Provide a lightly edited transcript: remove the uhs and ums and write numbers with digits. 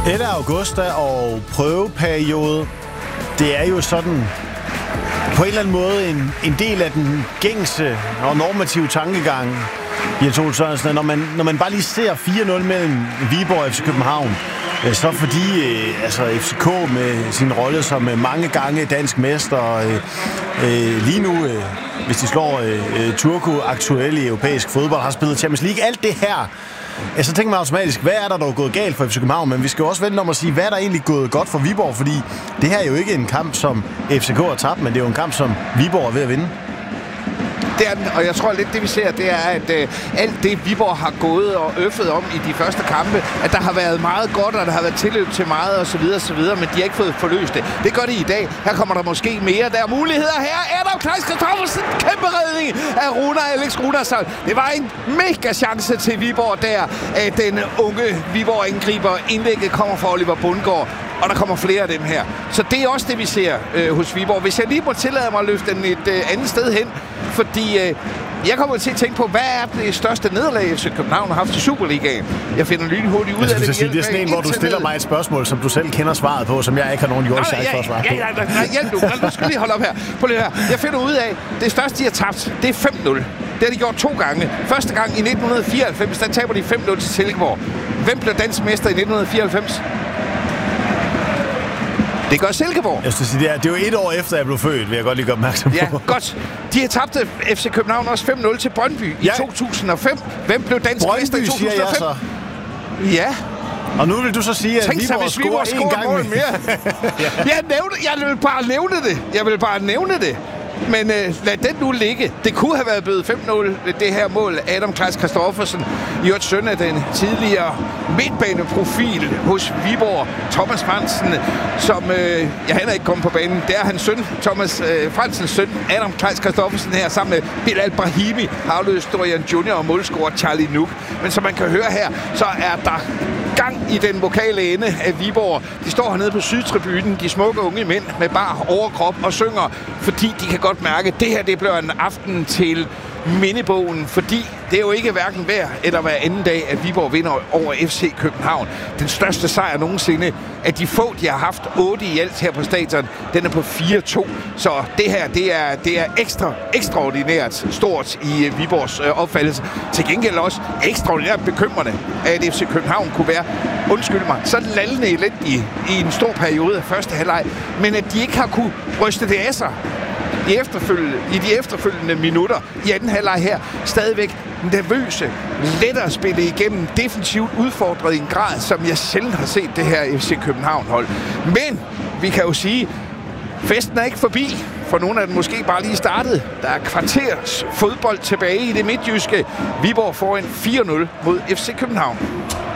11. august og prøveperiode. Det er jo sådan på en eller anden måde en del af den gængse og normative tankegang i Tore Sørensen, når man bare lige ser 4-0 mellem Viborg og FC København, så fordi FCK med sin rolle som mange gange dansk mester, lige nu, hvis de slår Turku aktuelle i europæisk fodbold, har spillet Champions League, alt det her, så tænker man automatisk, hvad er der dog gået galt for FC København? Men vi skal jo også vente om at sige, hvad er der egentlig gået godt for Viborg? Fordi det her er jo ikke en kamp, som FCK har tabt, men det er jo en kamp, som Viborg er ved at vinde. Det er den, og jeg tror lidt, det vi ser, det er, at alt det, Viborg har gået og øffet om i de første kampe, at der har været meget godt, og der har været tilløb til meget, og så videre, men de har ikke fået forløst det. Det gør de i dag. Her kommer der måske mere. Der er muligheder her. Adam Kleis Christoffersen, kæmpe redning af Alex Runarsson. Det var en mega chance til Viborg der. Den unge Viborg-angriber. Indlægget kommer fra Oliver Bundgaard. Og der kommer flere af dem her. Så det er også det, vi ser hos Viborg. Hvis jeg lige må tillade mig at løfte den et andet sted hen, fordi jeg kommer til at tænke på, hvad er det største nederlag, FC København har haft i Superligaen? Jeg finder lynhurtigt ud af det. Det er sådan en, hvor du stiller mig et spørgsmål, som du selv kender svaret på, som jeg ikke har nogen jordchance for at svare på. Hjælp nu. Nu skal lige holde op her. På det her. Jeg finder ud af, det største, de har tabt, det er 5-0. Det har de gjort 2 gange. Første gang i 1994, der taber de 5-0 til Silkeborg. Hvem blev dansk mester i 1994? Det gør Silkeborg. Jeg skal sige, det er jo 1 år efter, jeg blev født, vil jeg godt lige gøre opmærksom på. Ja, godt. De har tabt FC København også 5-0 til Brøndby i 2005. Hvem blev dansk mester i 2005? Siger jeg så. Ja. Og nu vil du så sige, at Viborg scorer 1 gang mere. Jeg vil bare nævne det. Men lad den nu ligge. Det kunne have været blevet 5-0, det her mål. Adam Kleis Christoffersen, i øvrigt søn af den tidligere midtbaneprofil hos Viborg, Thomas Fransen, som han er ikke kommet på banen. Det er hans søn, Thomas Fransens søn, Adam Kleis Christoffersen her, sammen med Bilal Brahimi, har afløst Dorian Junior og målscorer Charlie Nuk. Men som man kan høre her, så er der gang i den vokale ende af Viborg. De står hernede på sydtribunen, de smukke unge mænd med bar overkrop og synger, fordi de kan godt mærke, at det her det bliver en aften til mindebogen, fordi det er jo ikke hverken hver eller hver anden dag, at Viborg vinder over FC København. Den største sejr nogensinde af de få, de har haft 8 i alt her på stadion, den er på 4-2. Så det her, det er ekstraordinært stort i Viborgs opfattelse. Til gengæld også ekstraordinært bekymrende, at FC København kunne være, undskyld mig, så lallende elendige i en stor periode af første halvleg, men at de ikke har kunne ryste det af sig i de efterfølgende minutter i anden halvleg her. Stadigvæk nervøse, lettere at spille igennem, defensivt udfordret i en grad, som jeg sjældent har set det her FC København-hold. Men vi kan jo sige, festen er ikke forbi, for nogle af dem måske bare lige startet. Der er kvarters fodbold tilbage i det midtjyske. Viborg får en 4-0 mod FC København.